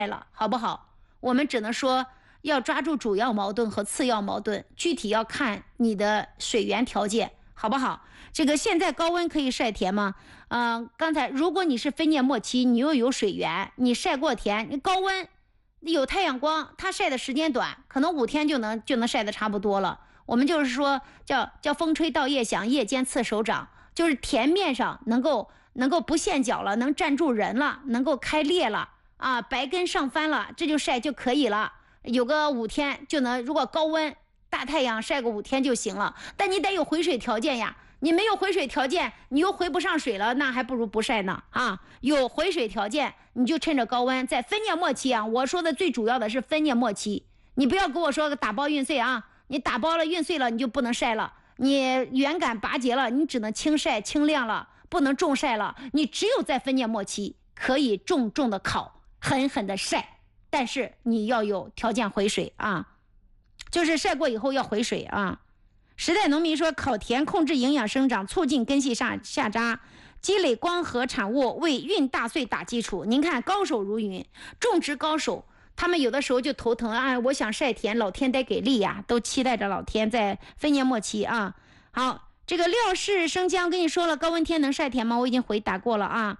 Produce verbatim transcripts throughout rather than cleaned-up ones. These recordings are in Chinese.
了，好不好？我们只能说要抓住主要矛盾和次要矛盾，具体要看你的水源条件，好不好？这个现在高温可以晒田吗？嗯、呃，刚才如果你是分叶末期，你又有水源，你晒过田，你高温有太阳光，它晒的时间短，可能五天就能就能晒得差不多了。我们就是说叫叫风吹稻叶响，夜间刺手掌，就是田面上能够能够不陷脚了，能站住人了，能够开裂了啊，白根上翻了，这就晒就可以了。有个五天就能，如果高温大太阳晒个五天就行了，但你得有回水条件呀。你没有回水条件，你又回不上水了，那还不如不晒呢啊！有回水条件，你就趁着高温，在分叶末期啊，我说的最主要的是分叶末期，你不要跟我说打包运碎啊，你打包了运碎了，你就不能晒了，你圆杆拔节了，你只能轻晒轻晾了，不能重晒了，你只有在分叶末期可以重重的烤，狠狠的晒，但是你要有条件回水啊，就是晒过以后要回水啊。时代农民说，烤田控制营养生长，促进根系下下扎，积累光合产物，为运大穗打基础。您看高手如云，种植高手他们有的时候就头疼啊，我想晒田，老天得给力呀，都期待着老天在分叶末期啊。好，这个廖氏生姜跟你说了，高温天能晒田吗？我已经回答过了啊。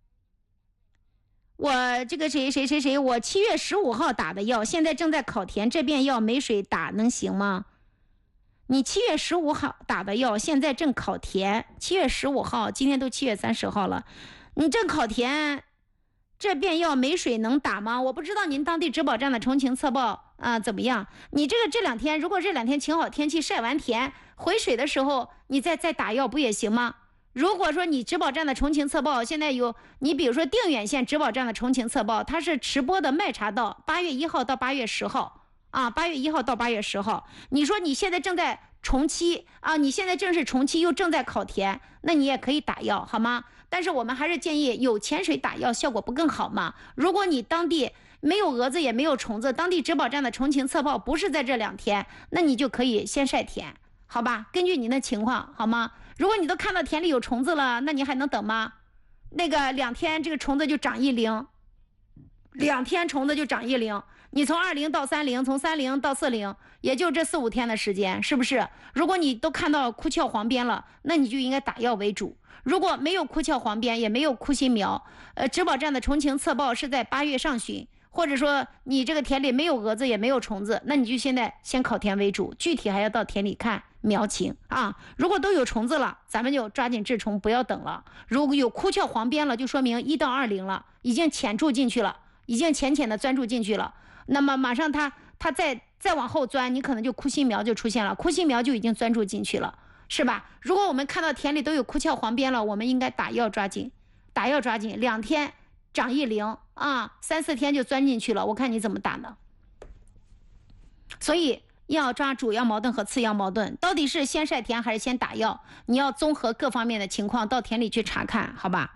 我这个谁谁谁谁，我七月十五号打的药，现在正在烤田，这遍药没水打能行吗？你七月十五号打的药，现在正烤田。七月十五号，今天都七月三十号了，你正烤田，这遍药没水能打吗？我不知道您当地植保站的重情测报啊、呃、怎么样？你这个这两天，如果这两天晴好天气，晒完田回水的时候，你再再打药不也行吗？如果说你植保站的重情测报现在有，你比如说定远县植保站的重情测报，它是直播的麦茶道，八月一号到八月十号。啊，八月一号到八月十号，你说你现在正在重期啊，你现在正是重期又正在烤田，那你也可以打药好吗？但是我们还是建议有潜水打药效果不更好吗？如果你当地没有蛾子也没有虫子，当地植保站的重情测报不是在这两天，那你就可以先晒田，好吧？根据您的情况好吗？如果你都看到田里有虫子了，那你还能等吗？那个两天这个虫子就长一龄，两天虫子就长一龄，你从二零到三零，从三零到四零，也就这四五天的时间，是不是？如果你都看到枯鞘黄边了，那你就应该打药为主。如果没有枯鞘黄边，也没有枯心苗，呃，植保站的重情测报是在八月上旬，或者说你这个田里没有蛾子也没有虫子，那你就现在先烤田为主，具体还要到田里看苗情啊。如果都有虫子了，咱们就抓紧治虫，不要等了。如果有枯鞘黄边了，就说明一到二零了，已经潜住进去了。已经浅浅的钻住进去了，那么马上它它再再往后钻，你可能就枯心苗就出现了，枯心苗就已经钻住进去了，是吧？如果我们看到田里都有枯鞘黄边了，我们应该打药抓紧，打药抓紧，两天长一龄啊，三四天就钻进去了，我看你怎么打呢？所以要抓主要矛盾和次要矛盾，到底是先晒田还是先打药？你要综合各方面的情况到田里去查看，好吧？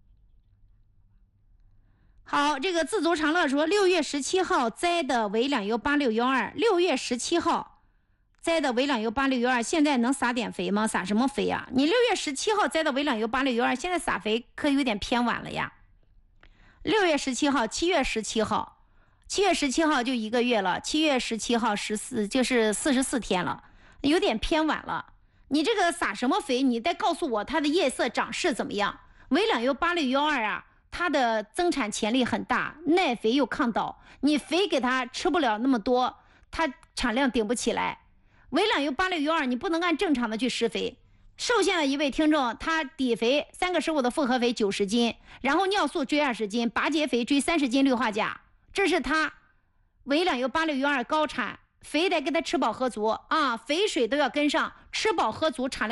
好，这个自足长乐说，六月十七号栽的维两油八六幺二，六月十七号栽的维两油八六幺二，现在能撒点肥吗？撒什么肥呀？你六月十七号栽的维两油八六幺二，现在撒肥可有点偏晚了呀。六月十七号，七月十七号，七月十七号就一个月了，七月十七号十四就是四十四天了，有点偏晚了。你这个撒什么肥？你得告诉我它的叶色长势怎么样？维两油八六幺二啊。它的增产潜力很大，耐肥又抗倒，你肥给它吃不了那么多，它产量顶不起来。维两油八六幺二你不能按正常的去施肥。寿县的一位听众，他底肥三个十五的复合肥九十斤，然后尿素追二十斤，拔节肥追三十斤氯化钾，这是他维两油八六幺二高产，肥得给他吃饱喝足啊，肥水都要跟上，吃饱喝足，产量